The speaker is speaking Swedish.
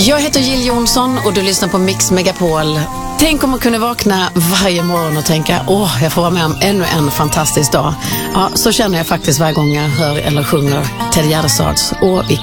Jag heter Jill Johnson och du lyssnar på Mix Megapol. Tänk om man kunde vakna varje morgon och tänka, jag får vara med om ännu en fantastisk dag. Ja, så känner jag faktiskt varje gång jag hör eller sjunger Ted Gärdestads Och vi